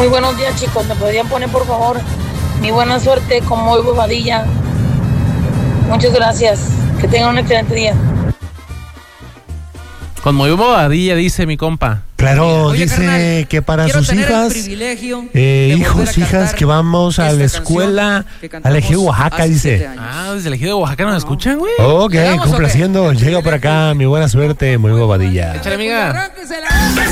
Muy buenos días, chicos. ¿Me podrían poner, por favor, mi buena suerte con Moy Bobadilla? Muchas gracias. Que tengan un excelente día. Con Moy Bobadilla, dice mi compa. Claro, Oye, dice carnal, que para quiero sus tener el hijas, privilegio de hijos, volver a hijas, cantar que vamos a la esta escuela, canción que al cantamos Ejido Oaxaca, hace dice. 7 años. Ah, desde el Ejido de Oaxaca nos escuchan, güey. Ok, ¿Le damos o qué? complaciendo. Llega por acá, mi buena suerte, Moy Bobadilla. Échale, amiga. Arránquesela.